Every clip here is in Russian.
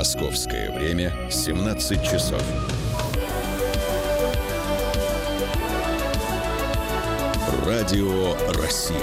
Московское время 17 часов. Радио России.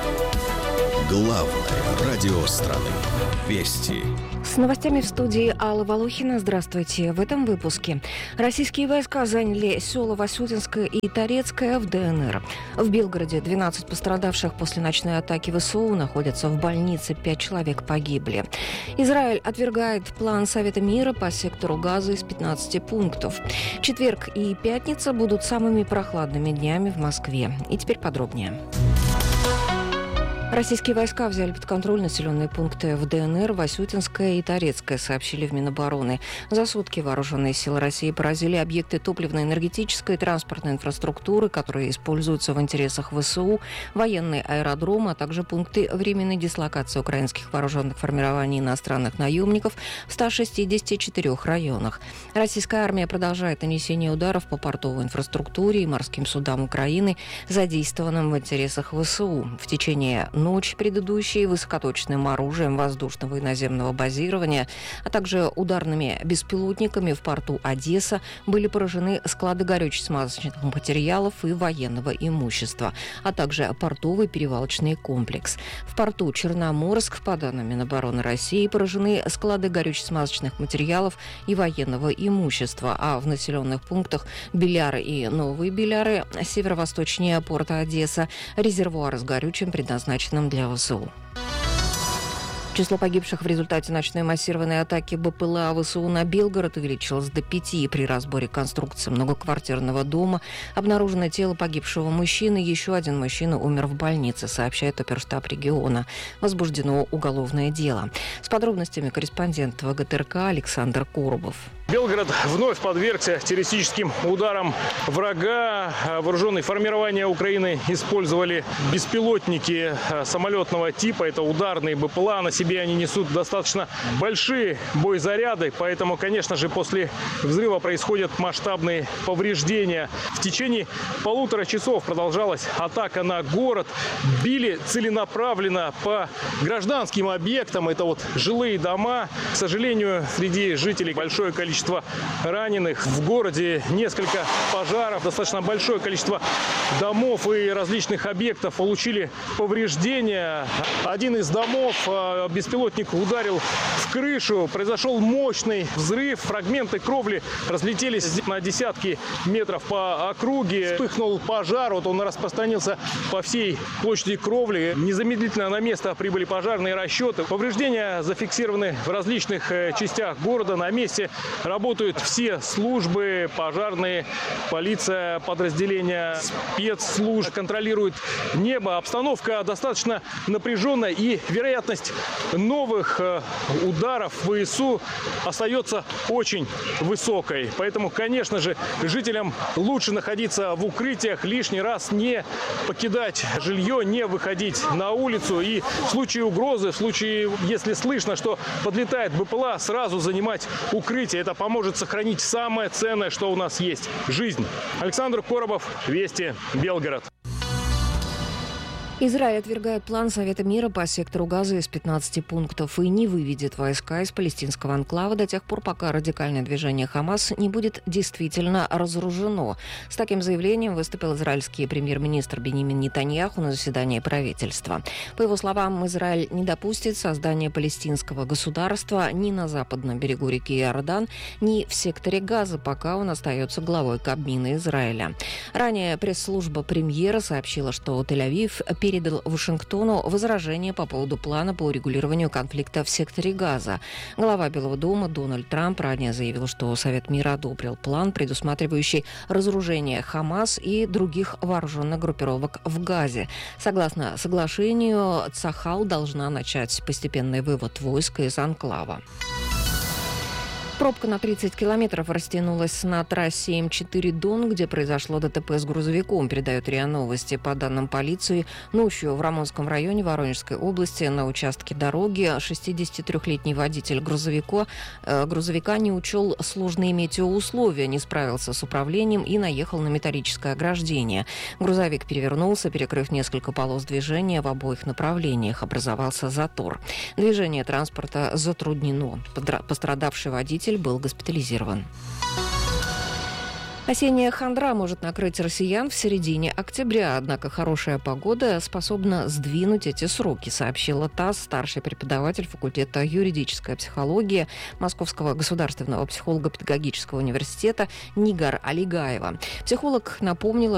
Главное радио страны. Вести. С новостями в студии Алла Волохина. Здравствуйте. В этом выпуске. Российские войска заняли села Васютинское и Торецкое в ДНР. В Белгороде 12 пострадавших после ночной атаки ВСУ находятся в больнице. 5 человек погибли. Израиль отвергает план Совета мира по сектору Газа из 15 пунктов. Четверг и пятница будут самыми прохладными днями в Москве. И теперь подробнее. Российские войска взяли под контроль населенные пункты в ДНР, Васютинское и Торецкое, сообщили в Минобороны. За сутки вооруженные силы России поразили объекты топливно-энергетической и транспортной инфраструктуры, которые используются в интересах ВСУ, военные аэродромы, а также пункты временной дислокации украинских вооруженных формирований и иностранных наемников в 164 районах. Российская армия продолжает нанесение ударов по портовой инфраструктуре и морским судам Украины, задействованным в интересах ВСУ. В течение ночи предыдущей высокоточным оружием воздушного и наземного базирования, а также ударными беспилотниками в порту Одесса были поражены склады горюче-смазочных материалов и военного имущества, а также портовый перевалочный комплекс. В порту Черноморск, по данным Минобороны России, поражены склады горюче-смазочных материалов и военного имущества, а в населенных пунктах Беляры и Новые Беляры, северо-восточнее порта Одесса, резервуары с горючим предназначены для ВСУ. Число погибших в результате ночной массированной атаки БПЛА ВСУ на Белгород увеличилось до 5. При разборе конструкции многоквартирного дома обнаружено тело погибшего мужчины. Еще один мужчина умер в больнице, сообщает оперштаб региона. Возбуждено уголовное дело. С подробностями корреспондент ВГТРК Александр Коробов. Белгород вновь подвергся террористическим ударам врага. Вооруженные формирования Украины использовали беспилотники самолетного типа. Это ударные БПЛА. На себе они несут достаточно большие боезаряды. Поэтому, конечно же, после взрыва происходят масштабные повреждения. В течение 1,5 часов продолжалась атака на город. Били целенаправленно по гражданским объектам. Это вот жилые дома. К сожалению, среди жителей большое количество раненых. В городе несколько пожаров, достаточно большое количество домов и различных объектов получили повреждения. Один из домов беспилотник ударил в крышу. Произошел мощный взрыв. Фрагменты кровли разлетелись на десятки метров по округе. Вспыхнул пожар. Вот он распространился по всей площади кровли. Незамедлительно на место прибыли пожарные расчеты. Повреждения зафиксированы в различных частях города. На месте работают все службы, пожарные, полиция, подразделения спецслужб, контролируют небо. Обстановка достаточно напряженная, и вероятность новых ударов ВСУ остается очень высокой. Поэтому, конечно же, жителям лучше находиться в укрытиях, лишний раз не покидать жилье, не выходить на улицу. И в случае угрозы, в случае, если слышно, что подлетает БПЛА, сразу занимать укрытие. Это поможет сохранить самое ценное, что у нас есть – жизнь. Александр Коробов, Вести, Белгород. Израиль отвергает план Совета мира по сектору Газа из 15 пунктов и не выведет войска из палестинского анклава до тех пор, пока радикальное движение Хамас не будет действительно разоружено. С таким заявлением выступил израильский премьер-министр Биньямин Нетаньяху на заседании правительства. По его словам, Израиль не допустит создания палестинского государства ни на западном берегу реки Иордан, ни в секторе Газа, пока он остается главой Кабмина Израиля. Ранее пресс-служба премьера сообщила, что Тель-Авив передал Вашингтону возражение по поводу плана по урегулированию конфликта в секторе Газа. Глава Белого дома Дональд Трамп ранее заявил, что Совет мира одобрил план, предусматривающий разоружение Хамас и других вооруженных группировок в Газе. Согласно соглашению, Цахал должна начать постепенный вывод войск из анклава. Пробка на 30 километров растянулась на трассе М4 Дон, где произошло ДТП с грузовиком, передает РИА Новости. По данным полиции, ночью в Рамонском районе Воронежской области на участке дороги 63-летний водитель грузовика не учел сложные метеоусловия, не справился с управлением и наехал на металлическое ограждение. Грузовик перевернулся, перекрыв несколько полос движения в обоих направлениях. Образовался затор. Движение транспорта затруднено. Пострадавший водитель был госпитализирован. Осенняя хандра может накрыть россиян в середине октября, однако хорошая погода способна сдвинуть эти сроки, сообщила ТАСС старший преподаватель факультета юридической психологии Московского государственного психолого-педагогического университета Нигар Алигаева. Психолог напомнила,